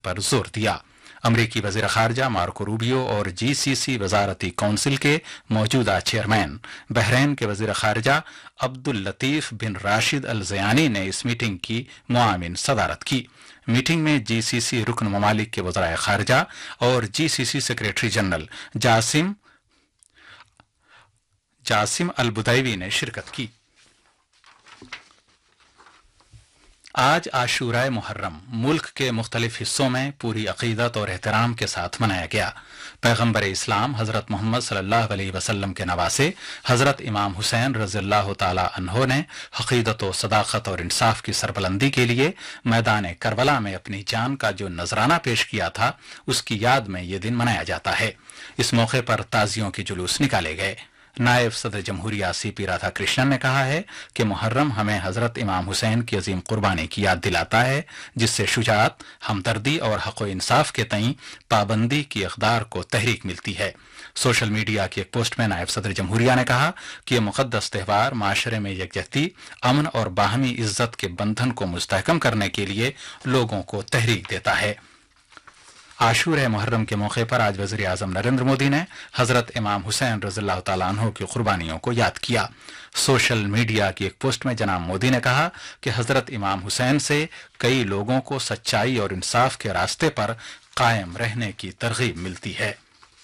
पर जोर दिया। अमरीकी वज़ीर ख़ारजा मार्को रूबियो और जीसीसी वज़ारती काउंसिल के मौजूदा चेयरमैन बहरीन के वज़ीर ख़ारजा अब्दुल लतीफ़ बिन राशिद अल ज़यानी ने इस मीटिंग की मुआविन सदारत की। मीटिंग में जीसीसी रुकन ममालिक के वज़राए ख़ारजा और जीसीसी सेक्रेटरी जनरल जासिम अल बुदैवी ने शिरकत की। आज आशूराए मुहर्रम मुल्क के मुख्तलिफ हिस्सों में पूरी अकीदत और एहतराम के साथ मनाया गया। पैगम्बर इस्लाम हज़रत मोहम्मद सल्लल्लाहु अलैहि वसल्लम के नवासे हज़रत इमाम हुसैन रज़ियल्लाहु ताला अन्हो ने हकीदत व सदाकत और इंसाफ की सरबलंदी के लिए मैदान करबला में अपनी जान का जो नजराना पेश किया था, उसकी याद में ये दिन मनाया जाता है। इस मौके पर ताजियों के जुलूस निकाले गए। नायब सदर जमहूरिया सीपी राधाकृष्णन ने कहा है कि मुहर्रम हमें हजरत इमाम हुसैन की अजीम कुर्बानी की याद दिलाता है, जिससे शुजात, हमदर्दी और हक़ व इंसाफ के तईं पाबंदी की इक़दार को तहरीक मिलती है। सोशल मीडिया की एक पोस्ट में नायब सदर जमहूरिया ने कहा कि यह मुक़द्दस त्यौहार माशरे में यकजहती, अमन और बाहमी इज्जत के बंधन को मुस्तहकम करने के लिए लोगों को तहरीक देता है। आशूरा मुहर्रम के मौके पर आज वज़ीर आज़म नरेंद्र मोदी ने हज़रत इमाम हुसैन रज़ियल्लाहु ताला अन्हु की कुर्बानियों को याद किया। सोशल मीडिया की एक पोस्ट में जनाब मोदी ने कहा कि हज़रत इमाम हुसैन से कई लोगों को सच्चाई और इंसाफ के रास्ते पर कायम रहने की तरगीब मिलती है।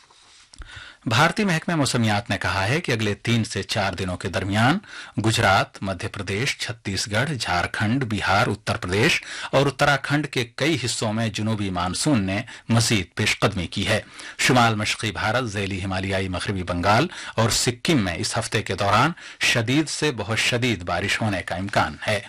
भारतीय महकमे मौसमियात ने कहा है कि अगले 3 से 4 दिनों के दरमियान गुजरात, मध्य प्रदेश, छत्तीसगढ़, झारखंड, बिहार, उत्तर प्रदेश और उत्तराखंड के कई हिस्सों में जुनूबी मानसून ने मजीद पेशकदमी की है। शुमाल मशरक़ी भारत, ज़ैली हिमालयाई मगरबी बंगाल और सिक्किम में इस हफ्ते के दौरान शदीद से बहुत शदीद बारिश होने का इम्कान है।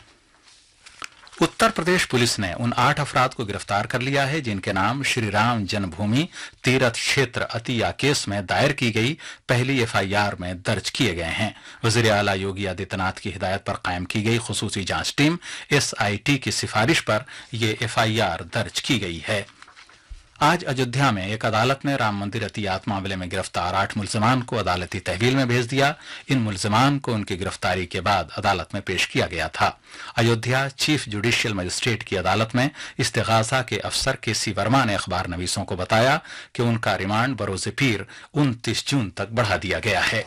उत्तर प्रदेश पुलिस ने उन 8 अफराद को गिरफ्तार कर लिया है जिनके नाम श्री राम जन्मभूमि तीर्थ क्षेत्र अतिया केस में दायर की गई पहली एफआईआर में दर्ज किए गए हैं। वज़ीर आला योगी आदित्यनाथ की हिदायत पर कायम की गई खुसूसी जांच टीम एसआईटी की सिफारिश पर यह एफआईआर दर्ज की गई है। आज अयोध्या में एक अदालत ने राम मंदिर अतियात मामले में गिरफ्तार 8 मुल्जिमान को अदालती तहवील में भेज दिया। इन मुल्जिमान को उनकी गिरफ्तारी के बाद अदालत में पेश किया गया था। अयोध्या चीफ जुडिशियल मजिस्ट्रेट की अदालत में इस्तिगासा के अफसर केसी वर्मा ने अखबार नवीसों को बताया कि उनका रिमांड बरोज़ पीर 29 जून तक बढ़ा दिया गया है।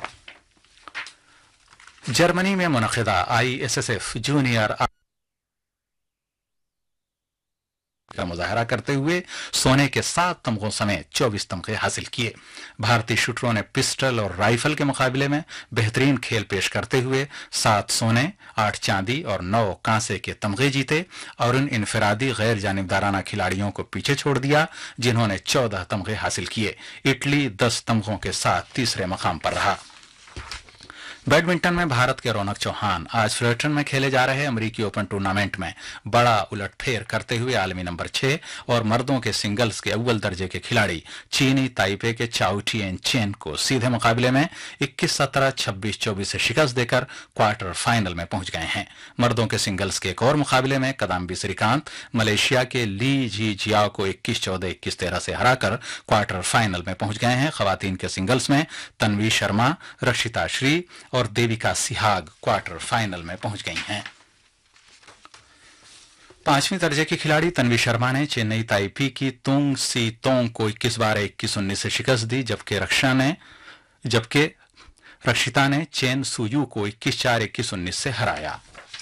जर्मनी में मुनक़िदा ISSF जूनियर का मुजाहरा करते हुए सोने के 7 तमगों समेत 24 तमगे हासिल किए। भारतीय शूटरों ने पिस्टल और राइफल के मुकाबले में बेहतरीन खेल पेश करते हुए 7 सोने, 8 चांदी और 9 कांसे के तमगे जीते और उन इनफरादी गैर जानिबदाराना खिलाड़ियों को पीछे छोड़ दिया जिन्होंने 14 तमगे हासिल किए। इटली 10 तमगों के साथ तीसरे मकाम पर रहा। बैडमिंटन में भारत के रौनक चौहान आज फ्लर्टन में खेले जा रहे अमरीकी ओपन टूर्नामेंट में बड़ा उलटफेर करते हुए आलमी नंबर 6 और मर्दों के सिंगल्स के अव्वल दर्जे के खिलाड़ी चीनी ताइपे के चाओ टिएन चेन को सीधे मुकाबले में 21-17, 26-24 से शिकस्त देकर क्वार्टर फाइनल में पहुंच गए हैं। मर्दों के सिंगल्स के एक और मुकाबले में किदाम्बी श्रीकांत मलेशिया के ली जी जियाओ को 21-14, 21-13 से हराकर क्वार्टर फाइनल में पहुंच गए हैं। खवातीन के सिंगल्स में तन्वी शर्मा, रक्षिता श्री और देविका सिहाग क्वार्टर फाइनल में पहुंच गई हैं। 5वीं दर्जे की खिलाड़ी तन्वी शर्मा ने चेन्नई ताइपी की तुंग सी तोंग को 21-12, 21-19 से शिकस्त दी, जबकि रक्षिता ने चेन सुयू को 21-4, 21-19 से हराया।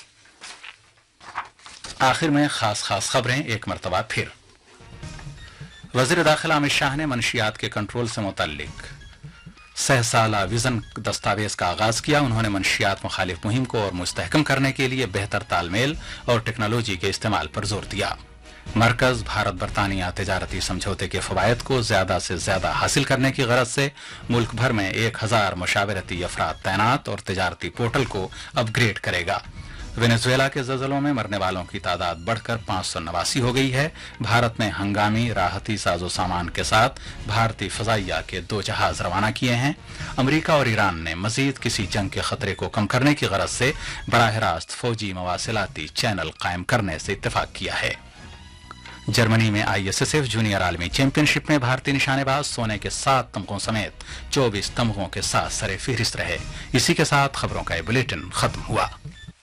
आखिर में खास खबरें एक मरतबा फिर। वज़ीर दाखिला अमित शाह ने मनशियात के कंट्रोल से मुतल्लिक 6 साला विजन दस्तावेज का आगाज किया। उन्होंने मनशियात मुखालिफ मुहिम को और मुस्तहकम करने के लिए बेहतर तालमेल और टेक्नोलॉजी के इस्तेमाल पर जोर दिया। मरकज भारत बरतानिया तिजारती समझौते के फवायद को ज्यादा से ज्यादा हासिल करने की गरज से मुल्क भर में 1000 मशावरती अफराद तैनात और तिजारती पोर्टल को अपग्रेड करेगा। वेनेजुएला के ज़लज़लों में मरने वालों की तादाद बढ़कर 589 हो गई है। भारत ने हंगामी राहती साजो सामान के साथ भारतीय फ़ज़ाइया के 2 जहाज रवाना किए हैं। अमेरिका और ईरान ने मजीद किसी जंग के खतरे को कम करने की गरज से बराह रास्त फौजी मवासिलाती चैनल कायम करने से इत्तेफाक किया है। जर्मनी में ISSF जूनियर आलमी चैंपियनशिप में भारतीय निशानेबाज सोने के 7 तमगों समेत 24 तमगों के साथ सरे फहरिस्त रहे। इसी के साथ खबरों का ये बुलेटिन खत्म हुआ।